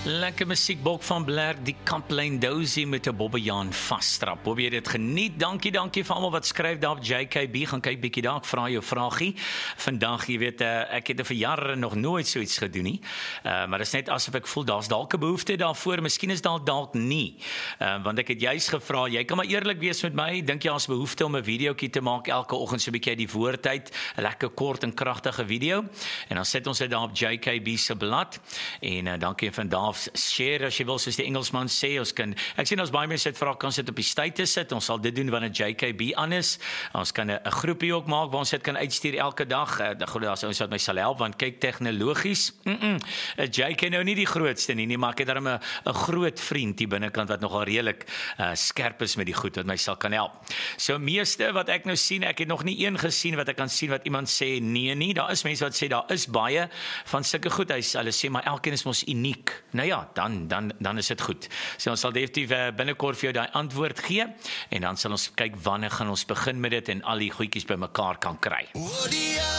Lekker musiekbok van Blair, die Kamplyn Dozy met 'n Bobbejaan vasstrap. Hoop jy dit geniet. Dankie vir almal wat skryf daar op JKB. Gaan kyk bietjie daar, ek vra jou vraagie. Vandag, jy weet, ek het vir jare nog nooit so iets gedoen nie. Maar dit is net asof ek voel daar's dalk 'n behoefte daarvoor. Miskien is dalk nie. Want ek het juist gevra, jy kan maar eerlik wees met my. Dink jy daar's behoefte om 'n videoetjie te maak elke oggend so 'n bietjie uit die woordtyd, 'n lekker kort en kragtige video. En dan sit ons dit daar op JKB se blad. En dankie vandag share as jy wil, soos die Engelsman sê, ek sien ons baie mense het vra, kan sit op die status sit, ons sal dit doen wanneer JKB aan is, ons kan 'n groepie ook maak, waar ons dit kan uitstuur elke dag, goed, daar's ouens wat my sal help, want kyk tegnologies, JK nou nie die grootste nie, maar ek het daarom 'n groot vriend hier binnekant, wat nogal redelik skerp is met die goed, wat my sal kan help. So meeste wat ek nou sien, ek het nog nie een gesien, wat ek kan sien, wat iemand sê, nee, daar is mense wat sê, daar is baie van sulke goed, hulle sê, maar elkeen is mos uniek. Nou ja, dan is dit goed. So ons sal definitief binnekort vir jou daai antwoord gee en dan sal ons kyk wanneer gaan ons begin met dit en al die goedjies bymekaar kan kry.